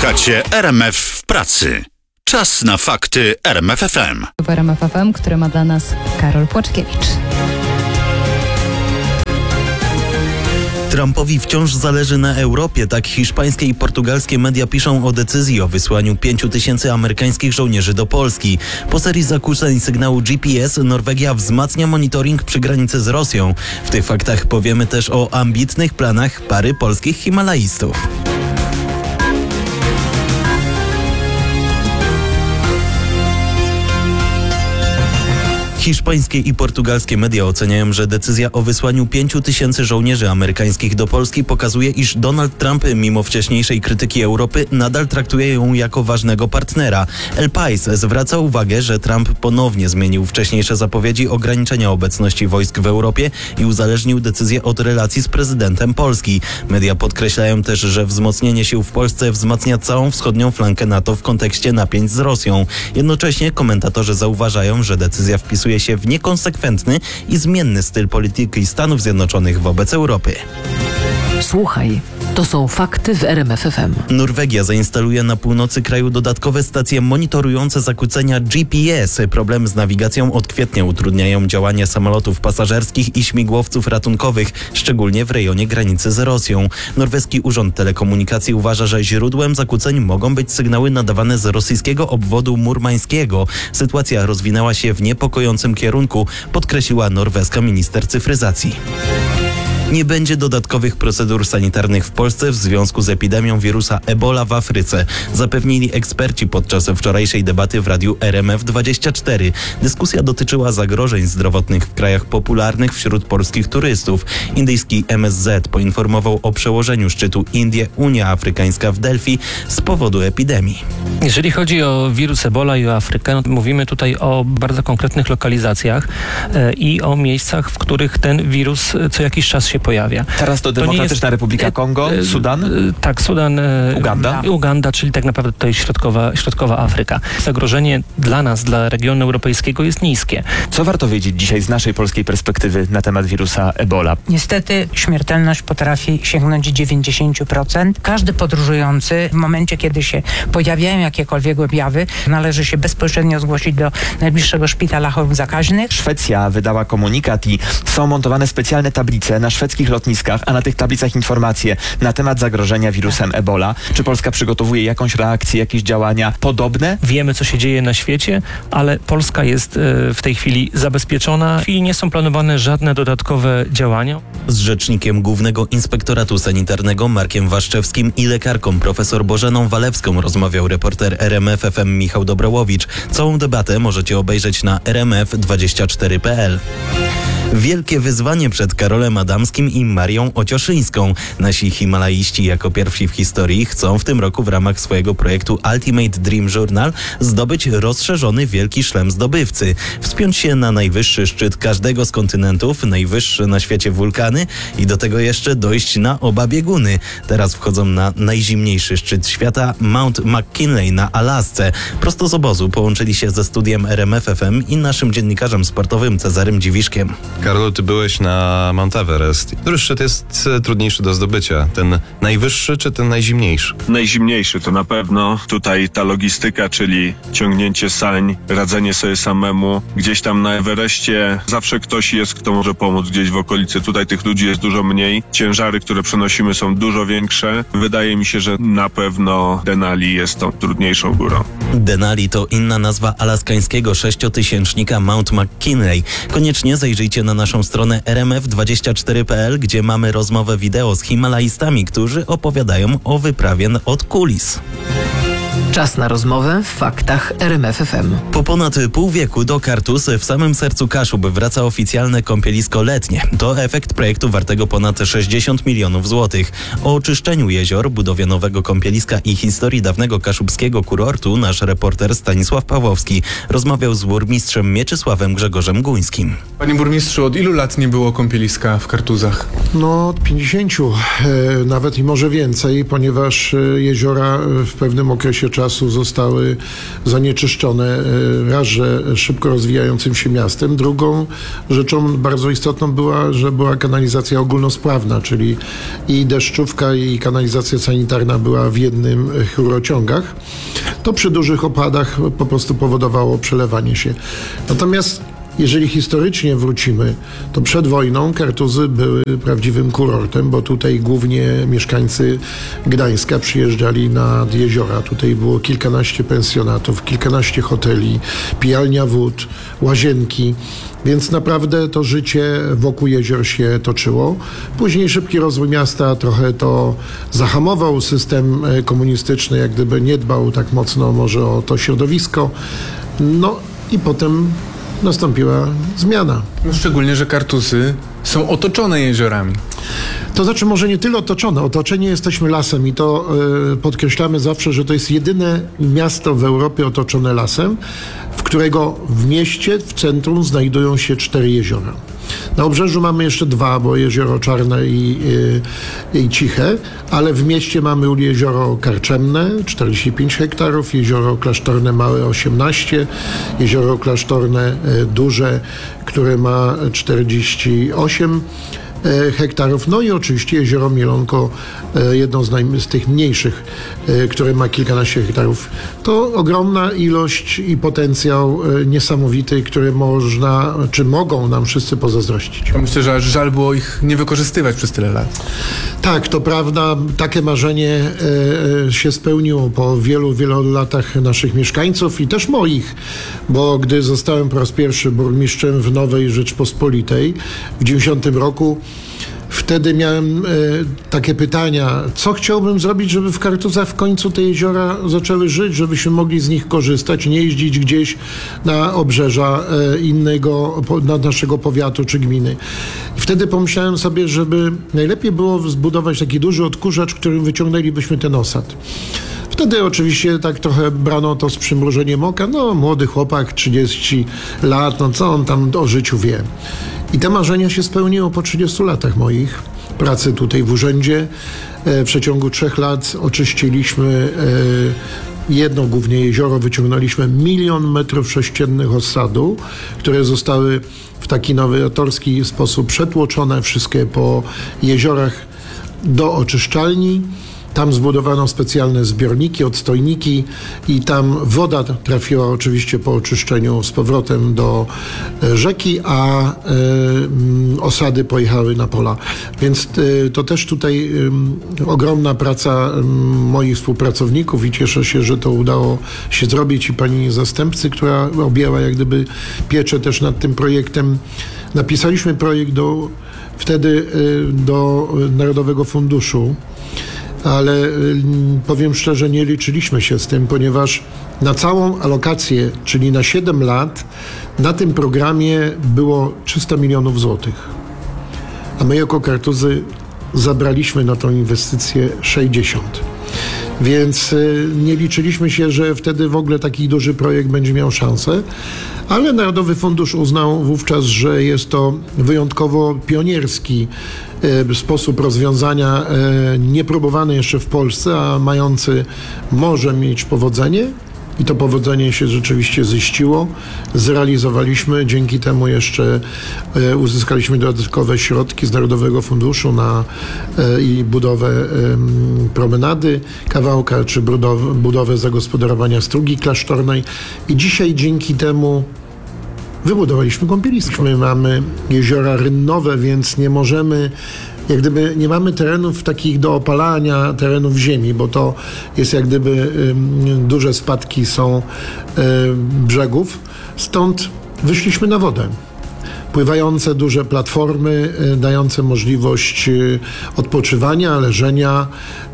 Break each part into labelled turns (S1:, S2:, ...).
S1: Słuchacie RMF w pracy. Czas na fakty RMF FM.
S2: W RMF FM, które ma dla nas Karol Płaczkiewicz.
S3: Trumpowi wciąż zależy na Europie. Tak hiszpańskie i portugalskie media piszą o decyzji o wysłaniu 5000 amerykańskich żołnierzy do Polski. Po serii zakłóceń sygnału GPS Norwegia wzmacnia monitoring przy granicy z Rosją. W tych faktach powiemy też o ambitnych planach pary polskich himalaistów. Hiszpańskie i portugalskie media oceniają, że decyzja o wysłaniu 5000 żołnierzy amerykańskich do Polski pokazuje, iż Donald Trump, mimo wcześniejszej krytyki Europy, nadal traktuje ją jako ważnego partnera. El País zwraca uwagę, że Trump ponownie zmienił wcześniejsze zapowiedzi ograniczenia obecności wojsk w Europie i uzależnił decyzję od relacji z prezydentem Polski. Media podkreślają też, że wzmocnienie sił w Polsce wzmacnia całą wschodnią flankę NATO w kontekście napięć z Rosją. Jednocześnie komentatorzy zauważają, że decyzja wpisuje się w niekonsekwentny i zmienny styl polityki Stanów Zjednoczonych wobec Europy.
S4: Słuchaj, to są fakty w RMF FM.
S3: Norwegia zainstaluje na północy kraju dodatkowe stacje monitorujące zakłócenia GPS. Problemy z nawigacją od kwietnia utrudniają działanie samolotów pasażerskich i śmigłowców ratunkowych, szczególnie w rejonie granicy z Rosją. Norweski Urząd Telekomunikacji uważa, że źródłem zakłóceń mogą być sygnały nadawane z rosyjskiego obwodu murmańskiego. Sytuacja rozwinęła się w niepokojącym kierunku, podkreśliła norweska minister cyfryzacji. Nie będzie dodatkowych procedur sanitarnych w Polsce w związku z epidemią wirusa Ebola w Afryce, zapewnili eksperci podczas wczorajszej debaty w radiu RMF24. Dyskusja dotyczyła zagrożeń zdrowotnych w krajach popularnych wśród polskich turystów. Indyjski MSZ poinformował o przełożeniu szczytu Indie-Unia Afrykańska w Delhi z powodu epidemii.
S5: Jeżeli chodzi o wirus Ebola i o Afrykę, mówimy tutaj o bardzo konkretnych lokalizacjach i o miejscach, w których ten wirus co jakiś czas się pojawia.
S6: Teraz to Demokratyczna Republika Kongo, Sudan?
S5: Tak, Sudan, Uganda, czyli tak naprawdę tutaj środkowa Afryka. Zagrożenie dla nas, dla regionu europejskiego jest niskie.
S6: Co warto wiedzieć dzisiaj z naszej polskiej perspektywy na temat wirusa Ebola?
S7: Niestety śmiertelność potrafi sięgnąć 90%. Każdy podróżujący w momencie, kiedy się pojawiają jakiekolwiek objawy, należy się bezpośrednio zgłosić do najbliższego szpitala chorób zakaźnych.
S6: Szwecja wydała komunikat i są montowane specjalne tablice na szwedzkich lotniskach, a na tych tablicach informacje na temat zagrożenia wirusem Ebola. Czy Polska przygotowuje jakąś reakcję, jakieś działania podobne?
S5: Wiemy, co się dzieje na świecie, ale Polska jest w tej chwili zabezpieczona i nie są planowane żadne dodatkowe działania.
S3: Z rzecznikiem Głównego Inspektoratu Sanitarnego Markiem Waszczewskim i lekarką profesor Bożeną Walewską rozmawiał reporter RMF FM Michał Dobrołowicz. Całą debatę możecie obejrzeć na rmf24.pl. Wielkie wyzwanie przed Karolem Adamskim i Marią Ocioszyńską. Nasi himalaiści jako pierwsi w historii chcą w tym roku w ramach swojego projektu Ultimate Dream Journal zdobyć rozszerzony wielki szlem zdobywcy. Wspiąć się na najwyższy szczyt każdego z kontynentów, najwyższe na świecie wulkany i do tego jeszcze dojść na oba bieguny. Teraz wchodzą na najzimniejszy szczyt świata, Mount McKinley na Alasce. Prosto z obozu połączyli się ze studiem RMF FM i naszym dziennikarzem sportowym Cezarym Dziwiszkiem.
S8: Karolu, ty byłeś na Mount Everest. Który szczyt jest trudniejszy do zdobycia? Ten najwyższy czy ten najzimniejszy?
S9: Najzimniejszy to na pewno. Tutaj ta logistyka, czyli ciągnięcie sań, radzenie sobie samemu. Gdzieś tam na Everestie zawsze ktoś jest, kto może pomóc gdzieś w okolicy. Tutaj tych ludzi jest dużo mniej. Ciężary, które przenosimy, są dużo większe. Wydaje mi się, że na pewno Denali jest tą trudniejszą górą.
S3: Denali to inna nazwa alaskańskiego 6-tysięcznika Mount McKinley. Koniecznie zajrzyjcie na naszą stronę rmf24.pl, gdzie mamy rozmowę wideo z himalaistami, którzy opowiadają o wyprawie od kulis.
S4: Czas na rozmowę w faktach RMF FM.
S3: Po ponad pół wieku do Kartus w samym sercu Kaszub wraca oficjalne kąpielisko letnie. To efekt projektu wartego ponad 60 milionów złotych. O oczyszczeniu jezior, budowie nowego kąpieliska i historii dawnego kaszubskiego kurortu nasz reporter Stanisław Pawłowski rozmawiał z burmistrzem Mieczysławem Grzegorzem Guńskim.
S10: Panie burmistrzu, od ilu lat nie było kąpieliska w Kartuzach?
S11: No od 50, nawet i może więcej, ponieważ jeziora w pewnym okresie czasu czasu zostały zanieczyszczone raz, że szybko rozwijającym się miastem. Drugą rzeczą bardzo istotną była, że była kanalizacja ogólnosprawna, czyli i deszczówka, i kanalizacja sanitarna była w jednym rurociągach. To przy dużych opadach po prostu powodowało przelewanie się. Natomiast jeżeli historycznie wrócimy, to przed wojną Kartuzy były prawdziwym kurortem, bo tutaj głównie mieszkańcy Gdańska przyjeżdżali nad jeziora. Tutaj było kilkanaście pensjonatów, kilkanaście hoteli, pijalnia wód, łazienki. Więc naprawdę to życie wokół jezior się toczyło. Później szybki rozwój miasta trochę to zahamował. System komunistyczny jak gdyby nie dbał tak mocno może o to środowisko. No i potem nastąpiła zmiana.
S10: No szczególnie, że Kartuzy są otoczone jeziorami.
S11: To znaczy może nie tyle otoczone. Otoczeni jesteśmy lasem i to podkreślamy zawsze, że to jest jedyne miasto w Europie otoczone lasem, w którego w mieście, w centrum znajdują się 4 jeziora. Na obrzeżu mamy jeszcze 2, bo jezioro Czarne i Ciche, ale w mieście mamy jezioro Karczemne, 45 hektarów, jezioro Klasztorne Małe 18, jezioro Klasztorne Duże, które ma 48 hektarów, no i oczywiście jezioro Mielonko, jedno z tych mniejszych, które ma kilkanaście hektarów. To ogromna ilość i potencjał niesamowity, który można, czy mogą nam wszyscy pozazdrościć.
S10: Ja myślę, że aż żal było ich nie wykorzystywać przez tyle lat.
S11: Tak, to prawda. Takie marzenie się spełniło po wielu, wielu latach naszych mieszkańców i też moich, bo gdy zostałem po raz pierwszy burmistrzem w Nowej Rzeczpospolitej w 90 roku, wtedy miałem takie pytania, co chciałbym zrobić, żeby w Kartuzach w końcu te jeziora zaczęły żyć, żebyśmy mogli z nich korzystać, nie jeździć gdzieś na obrzeża naszego powiatu czy gminy. I wtedy pomyślałem sobie, żeby najlepiej było zbudować taki duży odkurzacz, którym wyciągnęlibyśmy ten osad. Wtedy oczywiście tak trochę brano to z przymrużeniem oka. No, młody chłopak, 30 lat, no co on tam o życiu wie. I te marzenia się spełniło po 30 latach moich pracy tutaj w urzędzie. W przeciągu 3 lat oczyściliśmy jedno głównie jezioro, wyciągnęliśmy 1 000 000 metrów sześciennych osadu, które zostały w taki nowatorski sposób przetłoczone wszystkie po jeziorach do oczyszczalni. Tam zbudowano specjalne zbiorniki, odstojniki i tam woda trafiła oczywiście po oczyszczeniu z powrotem do rzeki, a osady pojechały na pola. Więc to też tutaj ogromna praca moich współpracowników i cieszę się, że to udało się zrobić i pani zastępcy, która objęła jak gdyby pieczę też nad tym projektem. Napisaliśmy projekt wtedy do Narodowego Funduszu, ale powiem szczerze, nie liczyliśmy się z tym, ponieważ na całą alokację, czyli na 7 lat, na tym programie było 300 milionów złotych. A my jako Kartuzy zabraliśmy na tą inwestycję 60. Więc nie liczyliśmy się, że wtedy w ogóle taki duży projekt będzie miał szansę, ale Narodowy Fundusz uznał wówczas, że jest to wyjątkowo pionierski sposób rozwiązania, niepróbowany jeszcze w Polsce, a mający może mieć powodzenie. I to powodzenie się rzeczywiście ziściło. Zrealizowaliśmy, dzięki temu jeszcze uzyskaliśmy dodatkowe środki z Narodowego Funduszu na i budowę promenady Kawałka, czy budowę zagospodarowania Strugi Klasztornej. I dzisiaj dzięki temu wybudowaliśmy kąpielisko. My mamy jeziora rynnowe, więc nie możemy, jak gdyby nie mamy terenów takich do opalania, terenów ziemi, bo to jest jak gdyby duże spadki są brzegów. Stąd wyszliśmy na wodę. Pływające duże platformy, dające możliwość odpoczywania, leżenia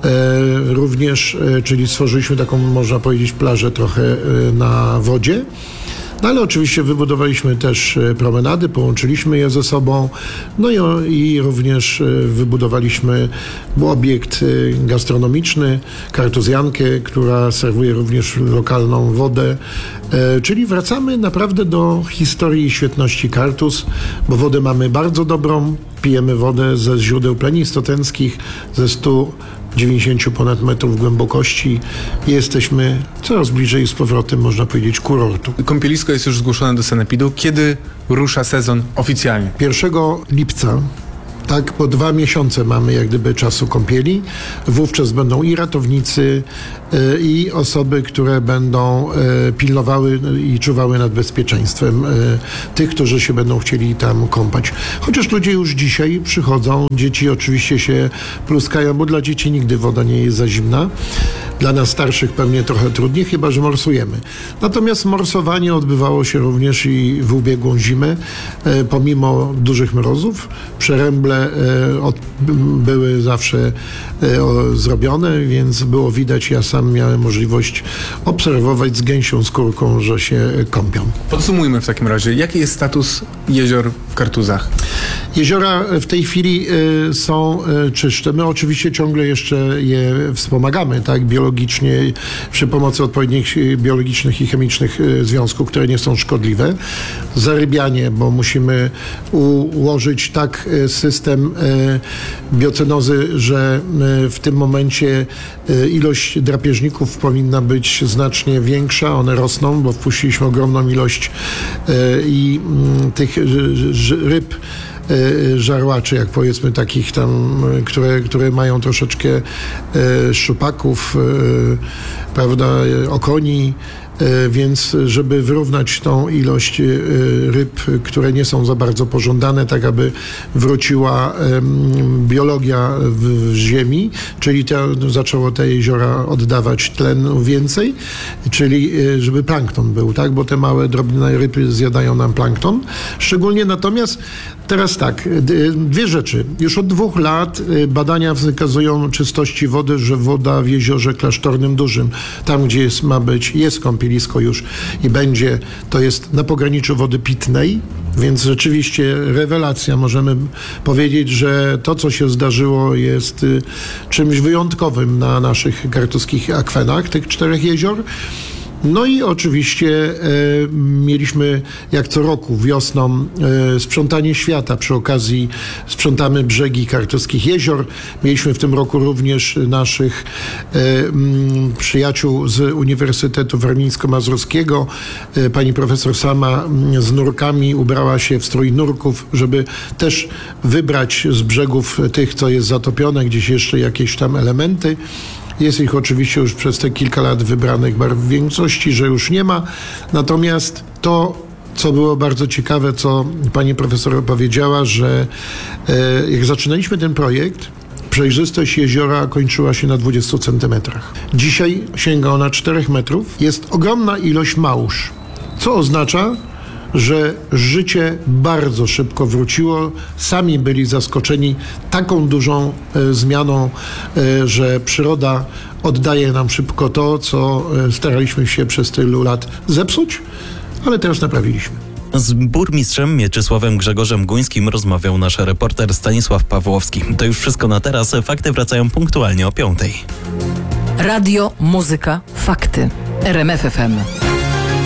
S11: również, czyli stworzyliśmy taką, można powiedzieć, plażę trochę na wodzie. No ale oczywiście wybudowaliśmy też promenady, połączyliśmy je ze sobą, no i również wybudowaliśmy obiekt gastronomiczny, kartuzjankę, która serwuje również lokalną wodę, czyli wracamy naprawdę do historii i świetności Kartuz, bo wodę mamy bardzo dobrą, pijemy wodę ze źródeł plenistotenskich, ze 100 90 ponad metrów głębokości. Jesteśmy coraz bliżej z powrotem, można powiedzieć, kurortu.
S10: Kąpielisko jest już zgłoszone do sanepidu. Kiedy rusza sezon oficjalnie?
S11: 1 lipca. Tak, po 2 miesiące mamy jak gdyby czasu kąpieli. Wówczas będą i ratownicy, i osoby, które będą pilnowały i czuwały nad bezpieczeństwem tych, którzy się będą chcieli tam kąpać. Chociaż ludzie już dzisiaj przychodzą, dzieci oczywiście się pluskają, bo dla dzieci nigdy woda nie jest za zimna. Dla nas starszych pewnie trochę trudniej, chyba że morsujemy. Natomiast morsowanie odbywało się również i w ubiegłą zimę, pomimo dużych mrozów. Przeręble były zawsze zrobione, więc było widać, ja sam miałem możliwość obserwować z gęsią skórką, że się kąpią.
S10: Podsumujmy w takim razie, jaki jest status jezior w Kartuzach?
S11: Jeziora w tej chwili są czyste. My oczywiście ciągle jeszcze je wspomagamy, tak, biologicznie, przy pomocy odpowiednich biologicznych i chemicznych związków, które nie są szkodliwe. Zarybianie, bo musimy ułożyć tak system biocynozy, że w tym momencie ilość drapieżników powinna być znacznie większa. One rosną, bo wpuściliśmy ogromną ilość i tych ryb, żarłaczy, jak powiedzmy, takich tam, które mają troszeczkę szczupaków, prawda, okoni, więc żeby wyrównać tą ilość ryb, które nie są za bardzo pożądane, tak aby wróciła biologia w ziemi, czyli zaczęło te jeziora oddawać tlenu więcej, czyli żeby plankton był, tak, bo te małe, drobne ryby zjadają nam plankton. Szczególnie natomiast teraz tak, 2 rzeczy. Już od 2 lat badania wykazują czystości wody, że woda w jeziorze klasztornym dużym, tam gdzie jest kąpielisko już i będzie, to jest na pograniczu wody pitnej, więc rzeczywiście rewelacja. Możemy powiedzieć, że to, co się zdarzyło, jest czymś wyjątkowym na naszych kartuskich akwenach, tych 4 jezior. No i oczywiście mieliśmy jak co roku wiosną sprzątanie świata. Przy okazji sprzątamy brzegi kartuskich jezior. Mieliśmy w tym roku również naszych przyjaciół z Uniwersytetu Warmińsko-Mazurskiego. Pani profesor sama z nurkami ubrała się w strój nurków, żeby też wybrać z brzegów tych, co jest zatopione, gdzieś jeszcze jakieś tam elementy. Jest ich oczywiście już przez te kilka lat wybranych w większości, że już nie ma. Natomiast to, co było bardzo ciekawe, co pani profesor powiedziała, że jak zaczynaliśmy ten projekt, przejrzystość jeziora kończyła się na 20 centymetrach. Dzisiaj sięga ona 4 metrów. Jest ogromna ilość małż, co oznacza, że życie bardzo szybko wróciło. Sami byli zaskoczeni taką dużą zmianą, że przyroda oddaje nam szybko to, co staraliśmy się przez tylu lat zepsuć, ale teraz naprawiliśmy.
S3: Z burmistrzem Mieczysławem Grzegorzem Guńskim rozmawiał nasz reporter Stanisław Pawłowski. To już wszystko na teraz. Fakty wracają punktualnie o 5:00.
S4: Radio, muzyka, fakty. RMF FM.